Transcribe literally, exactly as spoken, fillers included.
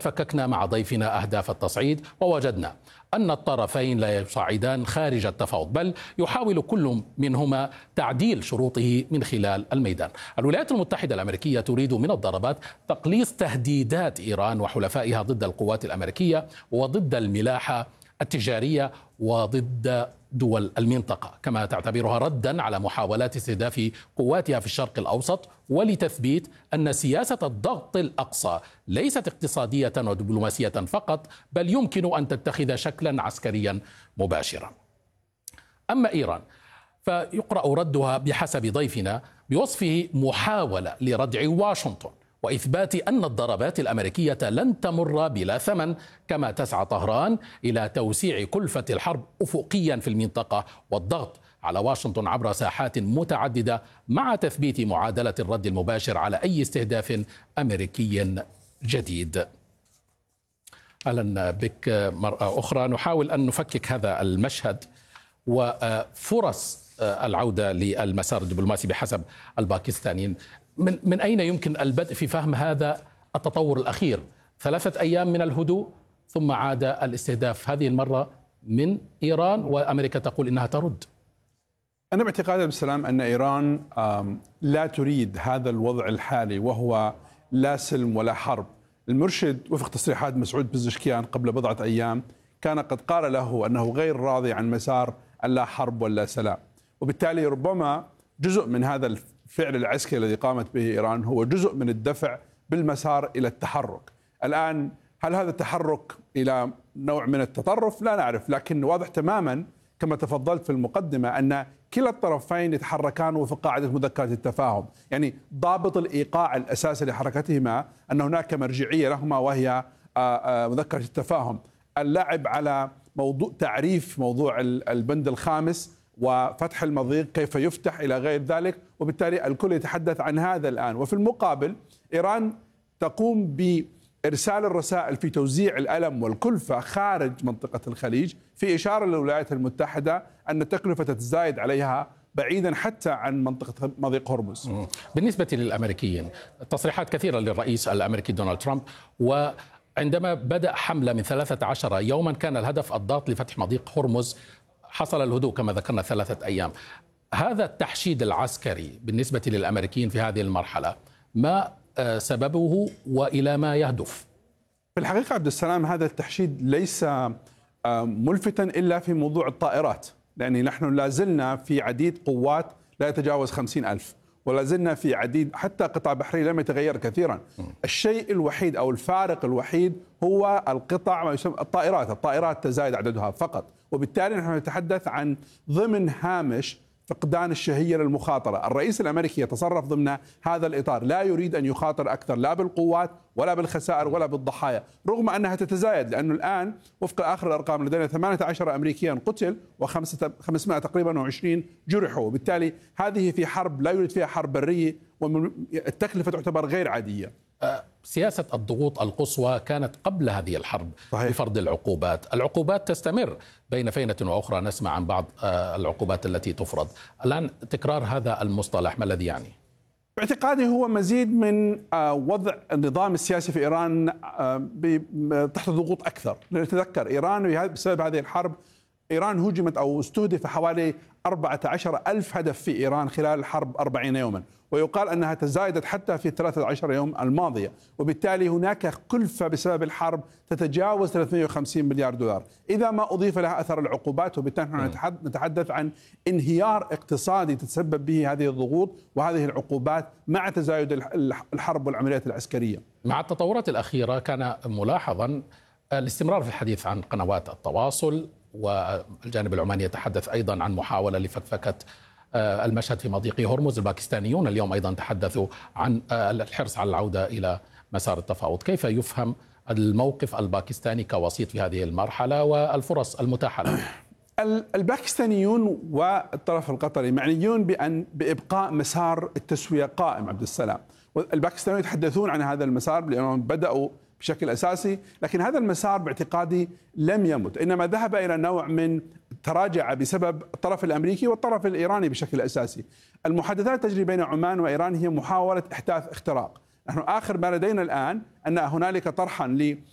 فككنا مع ضيفنا أهداف التصعيد ووجدنا أن الطرفين لا يصعدان خارج التفاوض، بل يحاول كل منهما تعديل شروطه من خلال الميدان. الولايات المتحدة الأمريكية تريد من الضربات تقليص تهديدات إيران وحلفائها ضد القوات الأمريكية وضد الملاحة التجارية وضد دول المنطقة، كما تعتبرها ردا على محاولات استهداف قواتها في الشرق الأوسط، ولتثبيت أن سياسة الضغط الأقصى ليست اقتصادية ودبلوماسية فقط، بل يمكن أن تتخذ شكلا عسكريا مباشرا. أما إيران فيقرأ ردها بحسب ضيفنا بوصفه محاولة لردع واشنطن وإثبات أن الضربات الأمريكية لن تمر بلا ثمن، كما تسعى طهران إلى توسيع كلفة الحرب أفقيا في المنطقة والضغط على واشنطن عبر ساحات متعددة مع تثبيت معادلة الرد المباشر على أي استهداف أمريكي جديد. أهلا بك مرة أخرى. نحاول أن نفكك هذا المشهد وفرص العودة للمسار الدبلوماسي بحسب الباكستانيين. من من أين يمكن البدء في فهم هذا التطور الأخير؟ ثلاثة أيام من الهدوء ثم عاد الاستهداف، هذه المرة من إيران، وأمريكا تقول إنها ترد. أنا باعتقادي بالسلام أن إيران لا تريد هذا الوضع الحالي، وهو لا سلم ولا حرب. المرشد وفق تصريحات مسعود بزشكيان قبل بضعة أيام كان قد قال له أنه غير راضي عن مسار لا حرب ولا سلام، وبالتالي ربما جزء من هذا الفعل العسكري الذي قامت به إيران هو جزء من الدفع بالمسار إلى التحرك. الآن هل هذا التحرك إلى نوع من التطرف؟ لا نعرف، لكن واضح تماما كما تفضلت في المقدمة أن كلا الطرفين يتحركان وفق قاعدة مذكرة التفاهم، يعني ضابط الإيقاع الأساسي لحركتهما أن هناك مرجعية لهما وهي مذكرة التفاهم. اللعب على موضوع تعريف موضوع البند الخامس وفتح المضيق كيف يفتح إلى غير ذلك، وبالتالي الكل يتحدث عن هذا الآن. وفي المقابل إيران تقوم بإرسال الرسائل في توزيع الألم والكلفة خارج منطقة الخليج، في إشارة للولايات المتحدة أن التكلفة تتزايد عليها بعيدا حتى عن منطقة مضيق هرمز. بالنسبة للأمريكيين تصريحات كثيرة للرئيس الأمريكي دونالد ترامب، وعندما بدأ حملة من ثلاثة عشر يوما كان الهدف الضغط لفتح مضيق هرمز. حصل الهدوء كما ذكرنا ثلاثة أيام. هذا التحشيد العسكري بالنسبة للأمريكيين في هذه المرحلة ما سببه وإلى ما يهدف؟ في الحقيقة عبد السلام هذا التحشيد ليس ملفتا إلا في موضوع الطائرات، لأن نحن لازلنا في عديد قوات لا يتجاوز خمسين ألف، ولا زلنا في عديد حتى قطاع بحري لم يتغير كثيرا. الشيء الوحيد أو الفارق الوحيد هو القطع ما يسمى الطائرات. الطائرات تزايد عددها فقط، وبالتالي نحن نتحدث عن ضمن هامش فقدان الشهية للمخاطرة. الرئيس الأمريكي يتصرف ضمن هذا الإطار، لا يريد أن يخاطر أكثر لا بالقوات ولا بالخسائر ولا بالضحايا، رغم أنها تتزايد، لأنه الآن وفق آخر الأرقام لدينا ثمانية عشر أمريكيا قتل وخمسمائة تقريبا وعشرين جرحوا، وبالتالي هذه في حرب لا يريد فيها حرب برية، والتكلفة تعتبر غير عادية. سياسة الضغوط القصوى كانت قبل هذه الحرب صحيح. بفرض العقوبات. العقوبات تستمر بين فينة وأخرى، نسمع عن بعض العقوبات التي تفرض. الآن تكرار هذا المصطلح ما الذي يعني؟ باعتقادي هو مزيد من وضع النظام السياسي في إيران تحت ضغوط أكثر. نتذكر إيران بسبب هذه الحرب إيران هجمت أو استهدف حوالي أربعة عشر ألف هدف في إيران خلال الحرب أربعين يوما، ويقال أنها تزايدت حتى في ثلاثة عشر يوم الماضية، وبالتالي هناك كلفة بسبب الحرب تتجاوز ثلاثمائة وخمسين مليار دولار إذا ما أضيف لها أثر العقوبات، وبالتالي نحن نتحدث عن انهيار اقتصادي تتسبب به هذه الضغوط وهذه العقوبات مع تزايد الحرب والعمليات العسكرية. مع التطورات الأخيرة كان ملاحظا الاستمرار في الحديث عن قنوات التواصل، والجانب العماني يتحدث أيضا عن محاولة لفكفكة المشهد في مضيق هرمز. الباكستانيون اليوم أيضا تحدثوا عن الحرص على العودة إلى مسار التفاوض. كيف يفهم الموقف الباكستاني كوسيط في هذه المرحلة والفرص المتاحة له؟ الباكستانيون والطرف القطري معنيون بأن بإبقاء مسار التسوية قائم عبد السلام، والباكستانيون يتحدثون عن هذا المسار لأنهم بدأوا بشكل أساسي، لكن هذا المسار باعتقادي لم يمت، إنما ذهب إلى نوع من تراجع بسبب الطرف الأمريكي والطرف الإيراني بشكل أساسي. المحادثات تجري بين عمان وإيران هي محاولة إحداث اختراق. نحن آخر ما لدينا الآن أن هنالك طرحا